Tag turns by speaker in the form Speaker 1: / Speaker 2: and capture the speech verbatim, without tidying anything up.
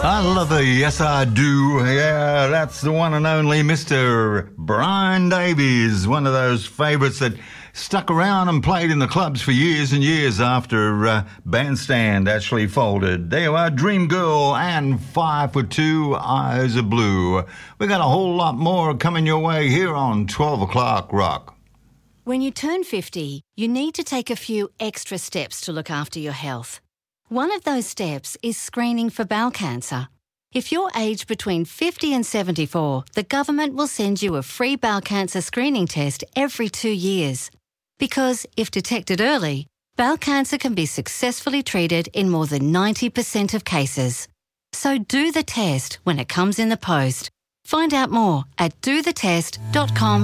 Speaker 1: I love the Yes I Do. Yeah, that's the one and only Mister Brian Davies, one of those favourites that stuck around and played in the clubs for years and years after uh, Bandstand actually folded. There you are, Dream Girl and Five for Two, Eyes Are Blue. We got a whole lot more coming your way here on twelve o'clock Rock.
Speaker 2: When you turn fifty, you need to take a few extra steps to look after your health. One of those steps is screening for bowel cancer. If you're aged between fifty and seventy-four, the government will send you a free bowel cancer screening test every two years. Because if detected early, bowel cancer can be successfully treated in more than ninety percent of cases. So do the test when it comes in the post. Find out more at do the test dot com.